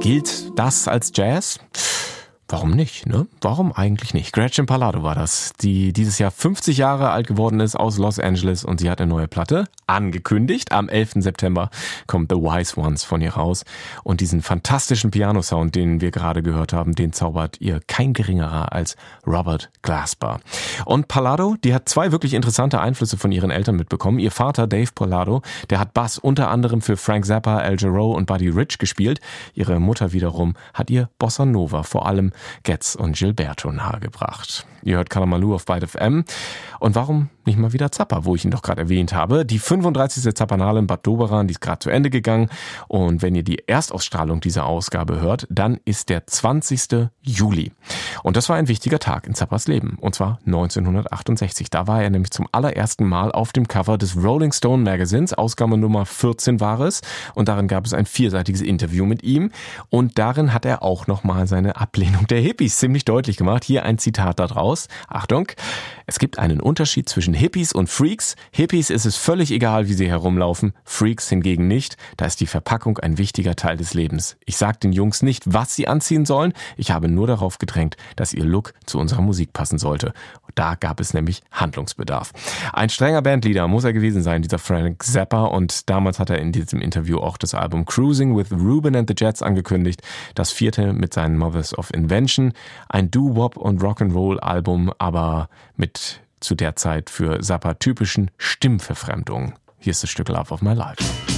Gilt das als Jazz? Warum nicht, ne? Warum eigentlich nicht? Gretchen Parlado war das, die dieses Jahr 50 Jahre alt geworden ist, aus Los Angeles, und sie hat eine neue Platte angekündigt. Am 11. September kommt The Wise Ones von ihr raus, und diesen fantastischen Piano-Sound, den wir gerade gehört haben, den zaubert ihr kein geringerer als Robert Glasper. Und Parlado, die hat zwei wirklich interessante Einflüsse von ihren Eltern mitbekommen. Ihr Vater, Dave Parlado, der hat Bass unter anderem für Frank Zappa, Al Jarreau und Buddy Rich gespielt. Ihre Mutter wiederum hat ihr Bossa Nova, vor allem Getz und Gilberto, nahegebracht. Ihr hört Kalamaloo auf Byte FM. Und warum nicht mal wieder Zappa, wo ich ihn doch gerade erwähnt habe? Die 35. Zappernale in Bad Doberan, die ist gerade zu Ende gegangen. Und wenn ihr die Erstausstrahlung dieser Ausgabe hört, dann ist der 20. Juli. Und das war ein wichtiger Tag in Zappas Leben. Und zwar 1968. Da war er nämlich zum allerersten Mal auf dem Cover des Rolling Stone Magazins. Ausgabe Nummer 14 war es. Und darin gab es ein 4-seitiges Interview mit ihm. Und darin hat er auch nochmal seine Ablehnung der Hippies ziemlich deutlich gemacht. Hier ein Zitat daraus. Achtung: Es gibt einen Unterschied zwischen Hippies und Freaks. Hippies ist es völlig egal, wie sie herumlaufen. Freaks hingegen nicht. Da ist die Verpackung ein wichtiger Teil des Lebens. Ich sage den Jungs nicht, was sie anziehen sollen. Ich habe nur darauf gedrängt, dass ihr Look zu unserer Musik passen sollte. Da gab es nämlich Handlungsbedarf. Ein strenger Bandleader muss er gewesen sein, dieser Frank Zappa. Und damals hat er in diesem Interview auch das Album Cruising with Ruben and the Jets angekündigt. Das 4. mit seinen Mothers of Invention. Ein Doo-Wop und Rock'n'Roll-Album, aber mit zu der Zeit für Zappa typischen Stimmverfremdungen. Hier ist das Stück Love of My Life.